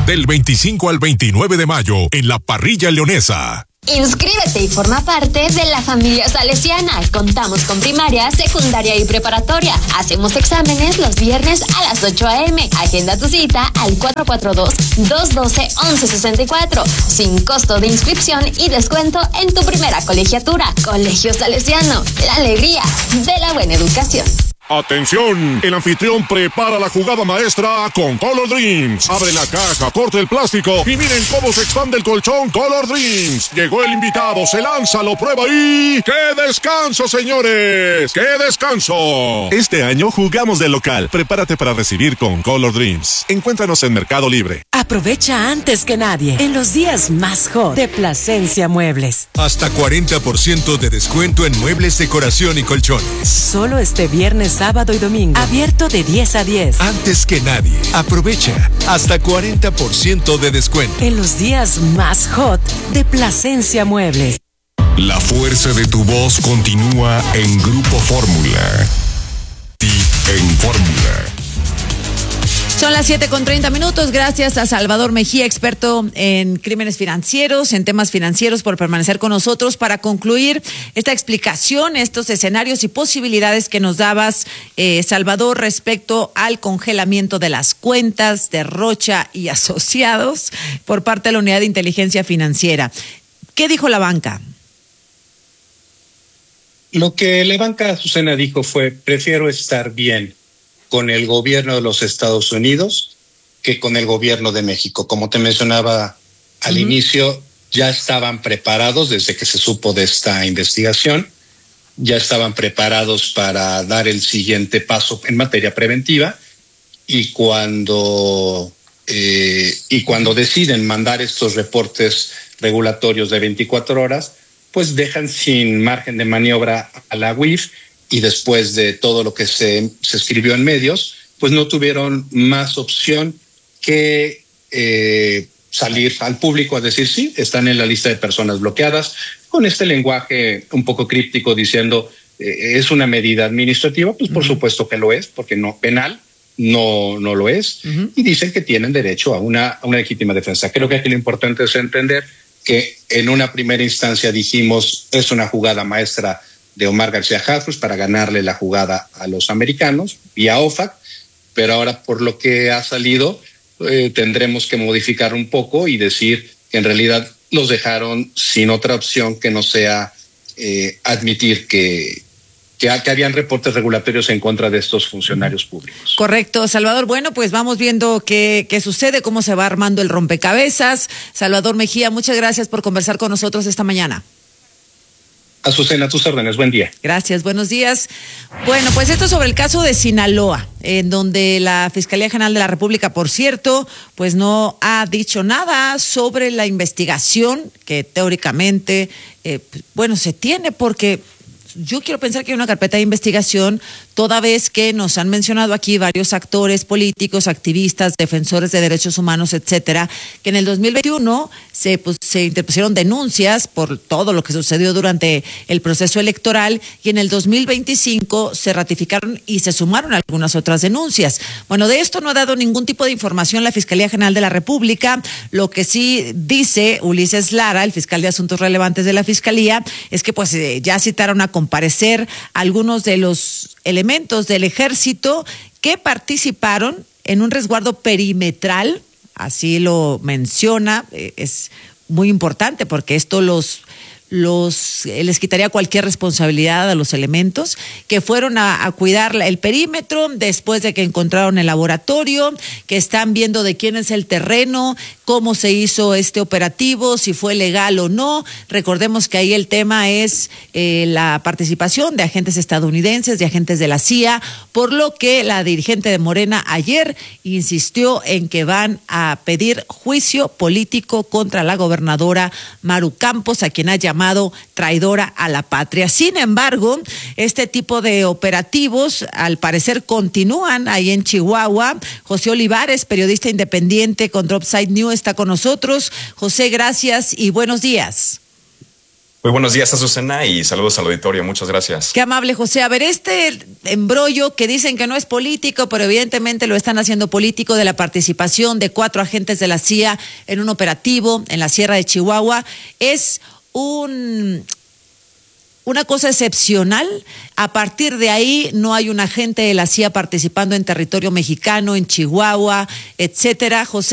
del 25 al 29 de mayo en la Parrilla Leonesa. Inscríbete y forma parte de la familia salesiana. Contamos con primaria, secundaria y preparatoria. Hacemos exámenes los viernes a las 8 a.m. Agenda tu cita al 442-212-1164. Sin costo de inscripción y descuento en tu primera colegiatura. Colegio Salesiano, la alegría de la buena educación. ¡Atención! El anfitrión prepara la jugada maestra con Color Dreams. Abre la caja, corta el plástico y miren cómo se expande el colchón Color Dreams. Llegó el invitado, se lanza, lo prueba y... ¡qué descanso, señores! ¡Qué descanso! Este año jugamos de local. Prepárate para recibir con Color Dreams. Encuéntranos en Mercado Libre. Aprovecha antes que nadie en los días más hot de Plasencia Muebles. Hasta 40% de descuento en muebles, decoración y colchones. Solo este viernes, sábado y domingo. Abierto de 10 a 10. Antes que nadie. Aprovecha hasta 40% de descuento. En los días más hot de Plasencia Muebles. La fuerza de tu voz continúa en Grupo Fórmula. En Fórmula. Son las 7:30. Gracias a Salvador Mejía, experto en crímenes financieros, en temas financieros, por permanecer con nosotros para concluir esta explicación, estos escenarios y posibilidades que nos dabas, Salvador, respecto al congelamiento de las cuentas de Rocha y Asociados por parte de la Unidad de Inteligencia Financiera. ¿Qué dijo la banca? Lo que la banca, Azucena, dijo fue: prefiero estar bien con el gobierno de los Estados Unidos que con el gobierno de México. Como te mencionaba al inicio, ya estaban preparados desde que se supo de esta investigación, ya estaban preparados para dar el siguiente paso en materia preventiva, y cuando deciden mandar estos reportes regulatorios de 24 horas, pues dejan sin margen de maniobra a la UIF. Y después de todo lo que se escribió en medios, pues no tuvieron más opción que salir al público a decir sí, están en la lista de personas bloqueadas, con este lenguaje un poco críptico diciendo es una medida administrativa. Pues por supuesto que lo es, porque no penal, no lo es, y dicen que tienen derecho a una legítima defensa. Creo que aquí lo importante es entender que en una primera instancia dijimos es una jugada maestra de Omar García Harfuch para ganarle la jugada a los americanos vía OFAC, pero ahora por lo que ha salido tendremos que modificar un poco y decir que en realidad los dejaron sin otra opción que no sea admitir que habían reportes regulatorios en contra de estos funcionarios públicos. Correcto, Salvador. Bueno, pues vamos viendo qué sucede, cómo se va armando el rompecabezas. Salvador Mejía, muchas gracias por conversar con nosotros esta mañana. Azucena, a tus órdenes, buen día. Gracias, buenos días. Bueno, pues esto sobre el caso de Sinaloa, en donde la Fiscalía General de la República, por cierto, pues no ha dicho nada sobre la investigación que teóricamente, se tiene, porque yo quiero pensar que hay una carpeta de investigación, toda vez que nos han mencionado aquí varios actores políticos, activistas, defensores de derechos humanos, etcétera, que en el 2021 se interpusieron denuncias por todo lo que sucedió durante el proceso electoral, y en el 2025 se ratificaron y se sumaron algunas otras denuncias. Bueno, de esto no ha dado ningún tipo de información la Fiscalía General de la República. Lo que sí dice Ulises Lara, el fiscal de Asuntos Relevantes de la Fiscalía, es que ya citaron a comparecer algunos de los elementos del ejército que participaron en un resguardo perimetral, así lo menciona. Es muy importante porque esto les quitaría cualquier responsabilidad a los elementos que fueron a cuidar el perímetro después de que encontraron el laboratorio, que están viendo de quién es el terreno, cómo se hizo este operativo, si fue legal o no. Recordemos que ahí el tema es la participación de agentes estadounidenses, de agentes de la CIA, por lo que la dirigente de Morena ayer insistió en que van a pedir juicio político contra la gobernadora Maru Campos, a quien ha llamado traidora a la patria. Sin embargo, este tipo de operativos al parecer continúan ahí en Chihuahua. José Olivares, periodista independiente con Dropside News, está con nosotros. José, gracias y buenos días. Muy buenos días, Azucena, y saludos al auditorio. Muchas gracias. Qué amable, José. A ver, este embrollo que dicen que no es político, pero evidentemente lo están haciendo político, de la participación de 4 agentes de la CIA en un operativo en la Sierra de Chihuahua, es una cosa excepcional. A partir de ahí no hay un agente de la CIA participando en territorio mexicano, en Chihuahua, etcétera. José.